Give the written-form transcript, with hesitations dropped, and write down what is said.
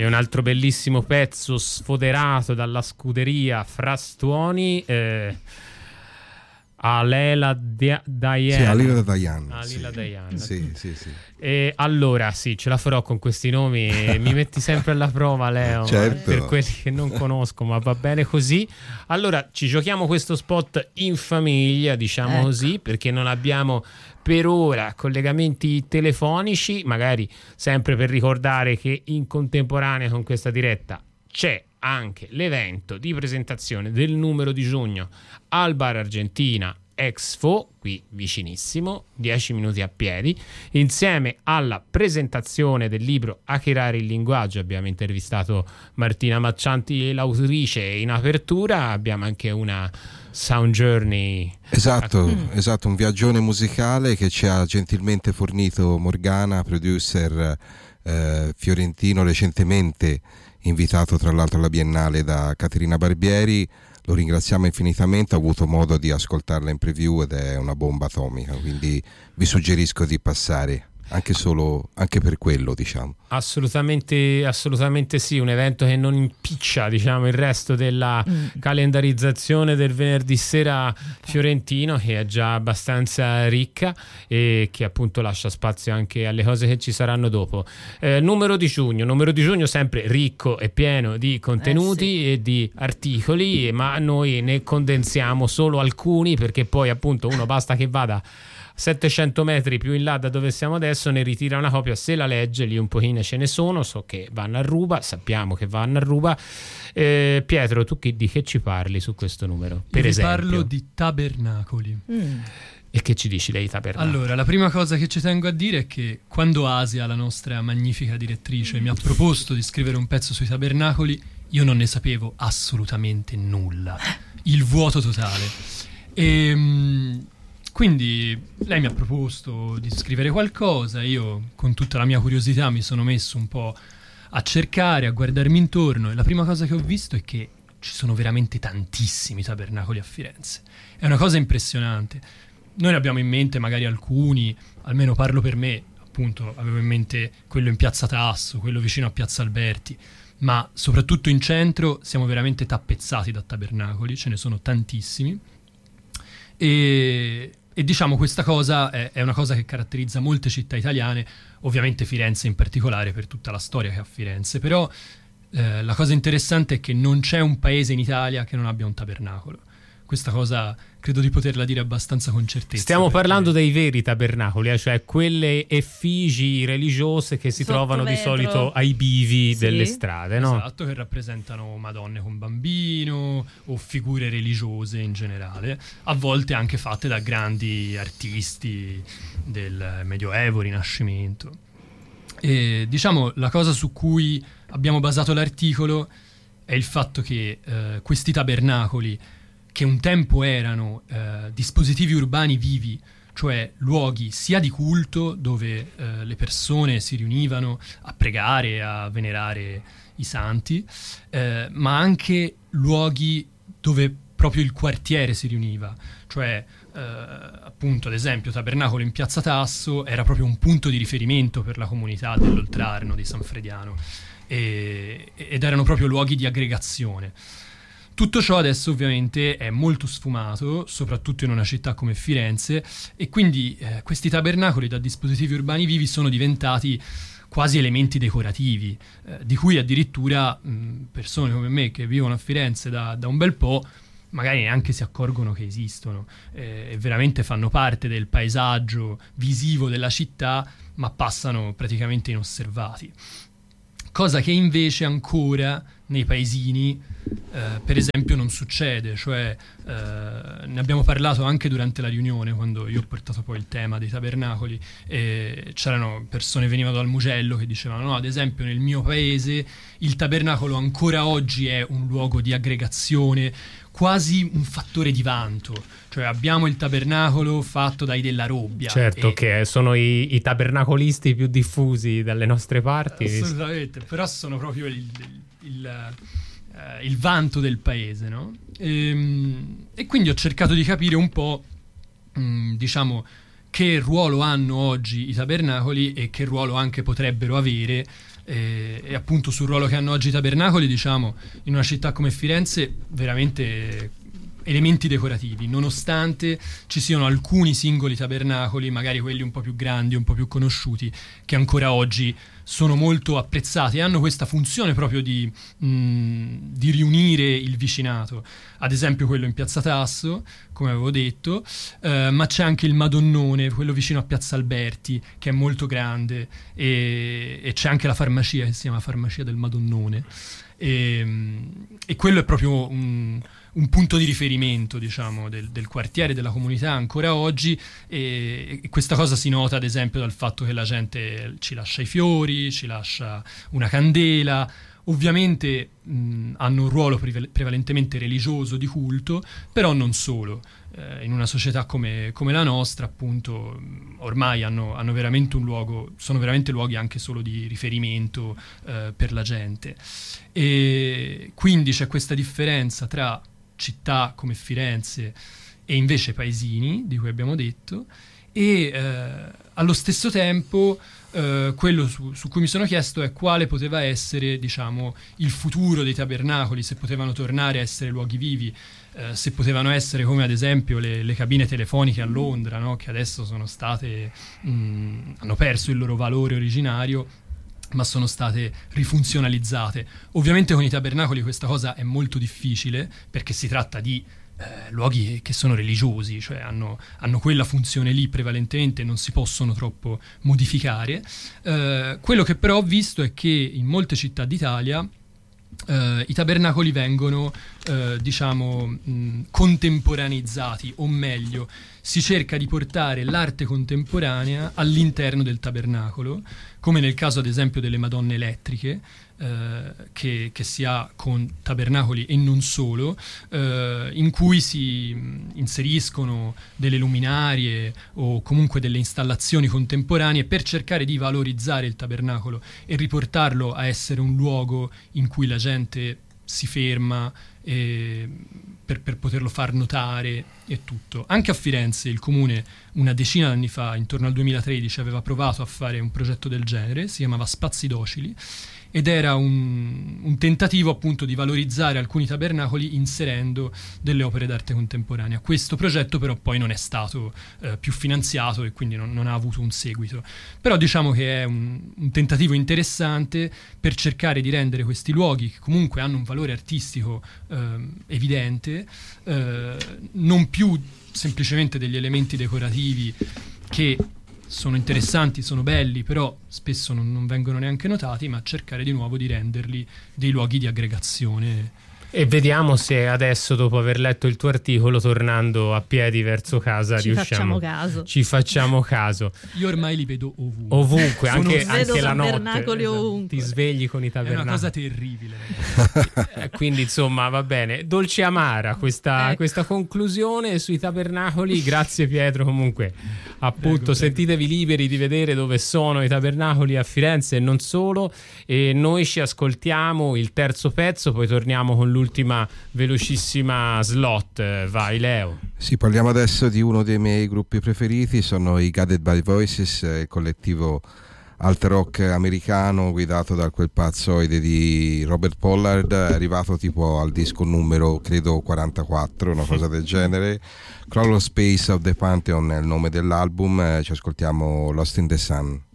E un altro bellissimo pezzo sfoderato dalla scuderia Frastuoni, Alila Dayan. Sì, Alila Dayan. Alila Dayan. Sì. E allora sì, ce la farò con questi nomi. Mi metti sempre alla prova, Leo. Certo. Per quelli che non conosco, ma va bene così. Allora ci giochiamo questo spot in famiglia, diciamo così, perché non abbiamo per ora collegamenti telefonici, magari sempre per ricordare che in contemporanea con questa diretta c'è anche l'evento di presentazione del numero di giugno al Bar Argentina Expo, qui vicinissimo, 10 minuti a piedi, insieme alla presentazione del libro Hackerare il linguaggio. Abbiamo intervistato Martina Maccianti, l'autrice, e in apertura abbiamo anche una sound journey. Esatto, un viaggione musicale che ci ha gentilmente fornito Morgana, producer fiorentino, recentemente invitato tra l'altro alla Biennale da Caterina Barbieri. Lo ringraziamo infinitamente, ho avuto modo di ascoltarla in preview ed è una bomba atomica, quindi vi suggerisco di passare anche per quello, diciamo. Assolutamente sì, un evento che non impiccia, diciamo, il resto della calendarizzazione del venerdì sera fiorentino, che è già abbastanza ricca e che appunto lascia spazio anche alle cose che ci saranno dopo. Numero di giugno sempre ricco e pieno di contenuti e di articoli, ma noi ne condensiamo solo alcuni, perché poi appunto uno basta che vada 700 metri più in là da dove siamo adesso, ne ritira una copia, se la legge, lì un pochino ce ne sono, so che vanno a ruba, sappiamo che vanno a ruba. Pietro, tu di che ci parli su questo numero? Per esempio, parlo di tabernacoli. E che ci dici dei tabernacoli? Allora, la prima cosa che ci tengo a dire è che quando Asia, la nostra magnifica direttrice, mi ha proposto di scrivere un pezzo sui tabernacoli, io non ne sapevo assolutamente nulla, il vuoto totale. Quindi lei mi ha proposto di scrivere qualcosa, io con tutta la mia curiosità mi sono messo un po' a cercare, a guardarmi intorno, e la prima cosa che ho visto è che ci sono veramente tantissimi tabernacoli a Firenze. È una cosa impressionante. Noi ne abbiamo in mente magari alcuni, almeno parlo per me, appunto avevo in mente quello in Piazza Tasso, quello vicino a Piazza Alberti, ma soprattutto in centro siamo veramente tappezzati da tabernacoli, ce ne sono tantissimi. E diciamo questa cosa è una cosa che caratterizza molte città italiane, ovviamente Firenze in particolare per tutta la storia che ha Firenze, però la cosa interessante è che non c'è un paese in Italia che non abbia un tabernacolo. Questa cosa credo di poterla dire abbastanza con certezza. Stiamo parlando dei veri tabernacoli, cioè quelle effigi religiose che si trovano di solito ai bivi delle strade, no? Esatto, che rappresentano Madonne con bambino o figure religiose in generale, a volte anche fatte da grandi artisti del Medioevo, Rinascimento. E diciamo la cosa su cui abbiamo basato l'articolo è il fatto che questi tabernacoli, che un tempo erano dispositivi urbani vivi, cioè luoghi sia di culto dove le persone si riunivano a pregare, a venerare i santi, ma anche luoghi dove proprio il quartiere si riuniva, cioè appunto ad esempio Tabernacolo in Piazza Tasso era proprio un punto di riferimento per la comunità dell'Oltrarno, di San Frediano, ed erano proprio luoghi di aggregazione. Tutto ciò adesso ovviamente è molto sfumato, soprattutto in una città come Firenze, e quindi questi tabernacoli da dispositivi urbani vivi sono diventati quasi elementi decorativi, di cui addirittura persone come me che vivono a Firenze da un bel po' magari neanche si accorgono che esistono, e veramente fanno parte del paesaggio visivo della città, ma passano praticamente inosservati. Cosa che invece ancora nei paesini per esempio non succede, cioè ne abbiamo parlato anche durante la riunione quando io ho portato poi il tema dei tabernacoli, e c'erano persone che venivano dal Mugello che dicevano no, ad esempio nel mio paese il tabernacolo ancora oggi è un luogo di aggregazione, quasi un fattore di vanto, cioè abbiamo il tabernacolo fatto dai Della Robbia. Certo, che sono i tabernacolisti più diffusi dalle nostre parti. Assolutamente, però sono proprio il vanto del paese, no? E quindi ho cercato di capire un po', diciamo, che ruolo hanno oggi i tabernacoli e che ruolo anche potrebbero avere. E appunto sul ruolo che hanno oggi i tabernacoli, diciamo, in una città come Firenze, veramente elementi decorativi, nonostante ci siano alcuni singoli tabernacoli, magari quelli un po' più grandi, un po' più conosciuti, che ancora oggi sono molto apprezzati e hanno questa funzione proprio di riunire il vicinato. Ad esempio quello in Piazza Tasso, come avevo detto, ma c'è anche il Madonnone, quello vicino a Piazza Alberti, che è molto grande, e c'è anche la farmacia che si chiama Farmacia del Madonnone, e quello è proprio un punto di riferimento, diciamo, del quartiere, della comunità ancora oggi, e questa cosa si nota ad esempio dal fatto che la gente ci lascia i fiori, ci lascia una candela. Ovviamente hanno un ruolo prevalentemente religioso, di culto, però non solo. In una società come la nostra, appunto, ormai hanno veramente un luogo, sono veramente luoghi anche solo di riferimento per la gente. E quindi c'è questa differenza tra città come Firenze e invece paesini, di cui abbiamo detto, e allo stesso tempo quello su cui mi sono chiesto è quale poteva essere, diciamo, il futuro dei tabernacoli, se potevano tornare a essere luoghi vivi, se potevano essere come ad esempio le cabine telefoniche a Londra, no? Che adesso sono state hanno perso il loro valore originario, ma sono state rifunzionalizzate. Ovviamente con i tabernacoli questa cosa è molto difficile, perché si tratta di luoghi che sono religiosi, cioè hanno quella funzione lì prevalentemente, non si possono troppo modificare. Quello che però ho visto è che in molte città d'Italia i tabernacoli vengono diciamo contemporaneizzati, o meglio si cerca di portare l'arte contemporanea all'interno del tabernacolo, come nel caso ad esempio delle Madonne elettriche, che si ha con tabernacoli e non solo, in cui si inseriscono delle luminarie o comunque delle installazioni contemporanee per cercare di valorizzare il tabernacolo e riportarlo a essere un luogo in cui la gente si ferma per poterlo far notare e tutto. Anche a Firenze il comune una decina d'anni fa, intorno al 2013, aveva provato a fare un progetto del genere, si chiamava Spazi Docili, ed era un tentativo appunto di valorizzare alcuni tabernacoli inserendo delle opere d'arte contemporanea. Questo progetto però poi non è stato più finanziato e quindi non ha avuto un seguito. Però diciamo che è un tentativo interessante per cercare di rendere questi luoghi, che comunque hanno un valore artistico evidente, non più semplicemente degli elementi decorativi che sono interessanti, sono belli, però spesso non vengono neanche notati, ma cercare di nuovo di renderli dei luoghi di aggregazione. E vediamo se adesso, dopo aver letto il tuo articolo, tornando a piedi verso casa, ci facciamo caso. Io ormai li vedo ovunque. Anche la tabernacoli notte. Ovunque. Ti svegli con i tabernacoli. È una cosa terribile. Quindi insomma va bene, dolce amara questa conclusione sui tabernacoli. Grazie Pietro, comunque appunto prego. Sentitevi liberi di vedere dove sono i tabernacoli a Firenze e non solo, e noi ci ascoltiamo il terzo pezzo, poi torniamo con l'ultima velocissima slot. Vai Leo. Sì, parliamo adesso di uno dei miei gruppi preferiti, sono i Guided by Voices, il collettivo alt rock americano guidato da quel pazzoide di Robert Pollard, arrivato tipo al disco numero credo 44, una cosa del genere. Crawler Space of the Pantheon è il nome dell'album, ci ascoltiamo Lost in the Sun.